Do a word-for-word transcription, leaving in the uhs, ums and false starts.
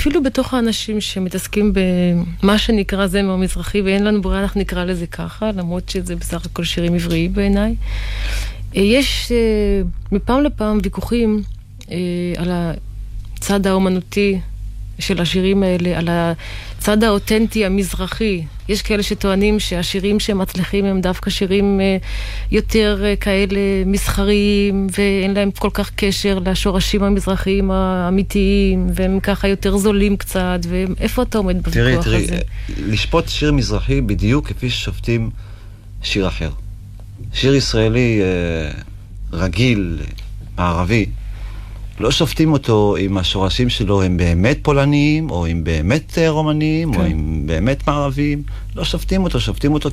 אפילו בתוך האנשים שמתעסקים במה שנקרא זמר מזרחי, ואין לנו ברירה, אנחנו נקרא לזה ככה, למרות שזה בסך הכל שירים עבריים בעיניי. יש מפעם לפעם ויכוחים על הצד האומנותי של השירים האלה, על הצד האותנטי המזרחי. יש כאלה שטוענים שהשירים שהם מצליחים הם דווקא שירים יותר כאלה מסחריים, ואין להם כל כך קשר לשורשים המזרחיים האמיתיים, והם ככה יותר זולים קצת, ואיפה אתה עומד בוויכוח תראי, הזה? תראי, לשפוט שיר מזרחי בדיוק כפי ששופטים שיר אחר. שיר ישראלי רגיל, מערבי, לא שופטים אותו אם השורשים שלו הם באמת פולניים, או אם באמת רומניים, או אם באמת מערביים. לא שופטים אותו, שופטים אותו